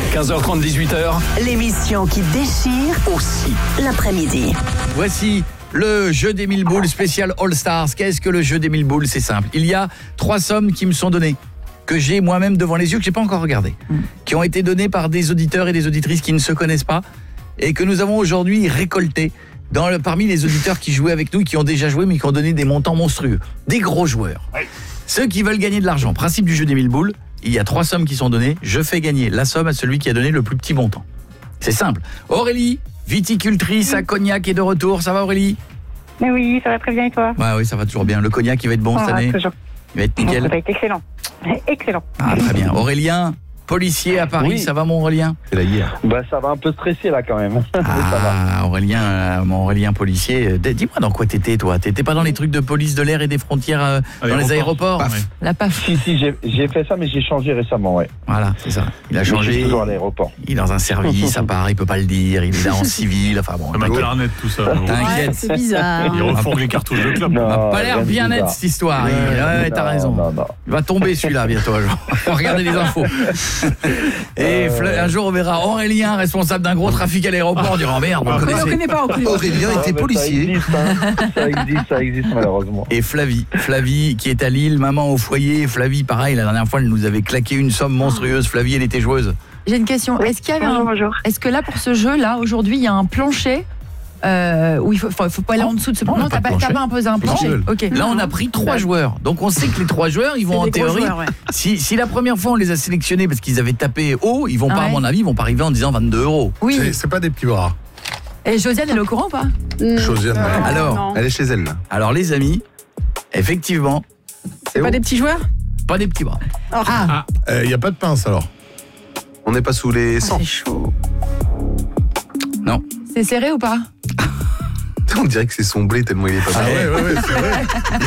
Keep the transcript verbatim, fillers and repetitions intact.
quinze heures trente, dix-huit heures. L'émission qui déchire aussi l'après-midi. Voici le jeu des mille boules spécial All Stars. Qu'est-ce que le jeu des mille boules? C'est simple. Il y a trois sommes qui me sont données, que j'ai moi-même devant les yeux, que j'ai pas encore regardé, mmh. qui ont été données par des auditeurs et des auditrices qui ne se connaissent pas et que nous avons aujourd'hui récoltées dans le, parmi les auditeurs qui jouaient avec nous, qui ont déjà joué mais qui ont donné des montants monstrueux, des gros joueurs. Oui. Ceux qui veulent gagner de l'argent, principe du jeu des mille boules, il y a trois sommes qui sont données, je fais gagner la somme à celui qui a donné le plus petit montant. C'est simple. Aurélie, viticultrice à Cognac, est de retour. Ça va Aurélie? Mais oui, ça va très bien et toi? Ouais, oui, ça va toujours bien. Le Cognac, il va être bon ça cette année? Toujours. Il va être nickel. Ça va être excellent. Excellent. Ah, très bien. Aurélien, policier à Paris, oui. Ça va mon Aurélien? C'est la guerre. Bah ça va un peu stresser là quand même. Ah, Aurélien, euh, mon Aurélien policier. Dis-moi dans quoi t'étais toi? T'étais pas dans les trucs de police de l'air et des frontières euh, dans les aéroports? Paf. Ouais. La P A F. Si, si, j'ai, j'ai fait ça mais j'ai changé récemment, ouais. Voilà, c'est ça. Il a changé. Je suis toujours à l'aéroport. Il est dans un service à part, il peut pas le dire, il est là en civil, enfin bon. Comme un clarinette tout ça. T'inquiète. Ouais, c'est bizarre. Il refourgue les cartouches de club. Il a pas l'air bien net cette histoire. Ouais, il... ouais, non, t'as raison. Non, non. Il va tomber celui-là bientôt. Faut regarder les infos. Et euh... un jour on verra Aurélien responsable d'un gros trafic à l'aéroport, on dira merde, on ne connaît pas. On connaît pas. Aurélien était policier. Ça existe, hein. ça existe, ça existe malheureusement. Et Flavie, Flavie qui est à Lille, maman au foyer. Flavie, pareil, la dernière fois elle nous avait claqué une somme monstrueuse. Flavie, elle était joueuse. J'ai une question. Est-ce qu'il y avait un... bonjour. Est-ce que là pour ce jeu là aujourd'hui il y a un plancher? Euh, où il faut, faut, faut pas aller en dessous de ce plancher. Non, t'as pas, t'as pas imposé un plancher. Ok. Là, on a pris trois joueurs. Donc, on sait que les trois joueurs, ils vont en théorie. Joueurs, ouais. si, si la première fois, on les a sélectionnés parce qu'ils avaient tapé haut, ils vont ah pas, ouais. à mon avis, ils vont pas arriver en disant vingt-deux euros. Oui. C'est, c'est pas des petits bras. Et Josiane, elle est au courant ou pas? mmh. Josiane, euh, alors, non. Elle est chez elle, là. Alors, les amis, effectivement. C'est pas où? Des petits joueurs? Pas des petits bras. Oh. Ah. Il ah. n'y euh, a pas de pince, alors? On n'est pas sous les cent. Oh, c'est chaud. Non. C'est serré ou pas? On dirait que c'est son blé tellement il est pas mal. Ah ouais, ouais, ouais, c'est vrai.